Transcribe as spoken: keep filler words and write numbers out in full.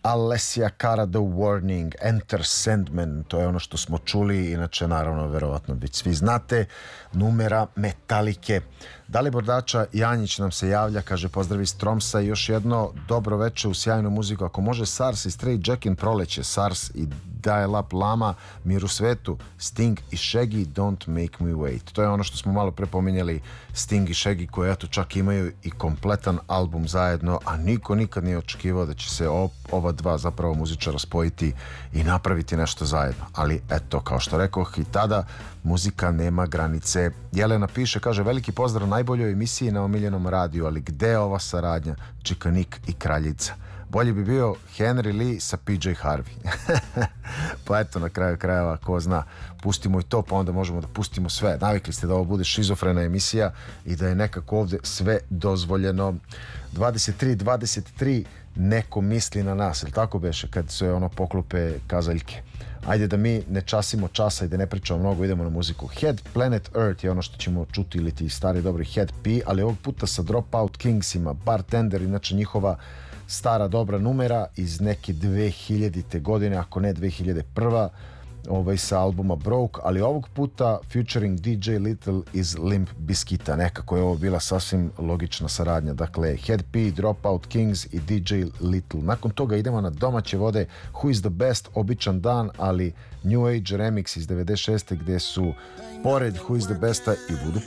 Alessia Cara, The Warning, Enter Sandman, to je ono što smo čuli, inače naravno verovatno već svi znate, numera Metalike. Dalibor Dača Janjić nam se javlja, kaže pozdravi iz Tromsa i još jedno dobro veče u sjajnu muziku, ako može Sars i Stray Jackin proleće, Sars i Dial Up Lama, Mir u svetu, Sting i Shaggy, Don't Make Me Wait. To je ono što smo malo pre pominjali, Sting i Shaggy koji eto čak imaju i kompletan album zajedno, a niko nikad nije očekivao da će se ova dva zapravo muzičara spojiti i napraviti nešto zajedno. Ali eto, kao što rekoh i tada, muzika nema granice. Jelena piše, kaže veliki pozdrav najboljoj emisiji na omiljenom radiju, ali gde je ova saradnja Čikanik i Kraljica? Bolje bi bio Henry Lee sa P J Harvey. Pa eto, na kraju krajeva, ko zna, pustimo i to, pa onda možemo da pustimo sve. Navikli ste da ovo bude šizofrena emisija i da je nekako ovde sve dozvoljeno. dvadeset tri dvadeset tri neko misli na nas, ili tako beše, kad se ono poklope kazaljke. Ajde da mi ne časimo časa i da ne pričamo mnogo, idemo na muziku. Head Planet Earth je ono što ćemo čuti, ili ti stari dobri Head P, ali ovog puta sa Dropout Kingsima, Bartender, inače njihova stara dobra numera iz neke dve hiljadite godine, ako ne dve hiljade prva, ovaj, sa albuma Broke, ali ovog puta featuring D J Little iz Limp Bizkita. Nekako je ovo bila sasvim logična saradnja. Dakle, Head P, Dropout Kings i D J Little. Nakon toga idemo na domaće vode, Who is the Best, Običan dan, ali New Age remix iz devedeset šeste gde su pored Who is the Besta i Voodoo